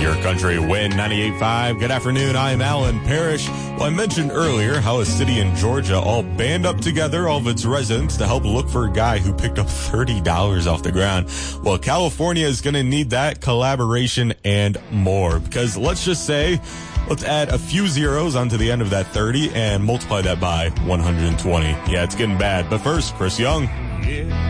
Your Country Win 98.5. Good afternoon. I am Alan Parrish. Well, I mentioned earlier how a city in Georgia all band up together, all of its residents, to help look for a guy who picked up $30 off the ground. Well, California is going to need that collaboration and more, because let's just say, let's add a few zeros onto the end of that 30 and multiply that by 120. Yeah, it's getting bad. But first, Chris Young. Yeah.